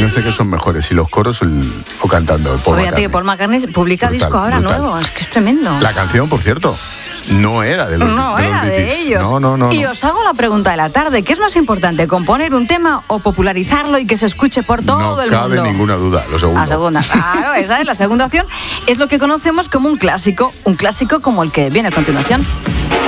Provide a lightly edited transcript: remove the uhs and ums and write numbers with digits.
parece que son mejores, si los coros o cantando. Fíjate que Paul McCartney publica brutal, disco ahora brutal. nuevo, es que es tremendo. La canción, por cierto, no era de los No de los era de Beatles. ellos. No. Y os hago la pregunta de la tarde, ¿qué es más importante, componer un tema o popularizarlo y que se escuche por todo el mundo? No cabe ninguna duda, lo segundo. La segunda, claro, esa es la segunda opción. Es lo que conocemos como un clásico como el que viene a continuación.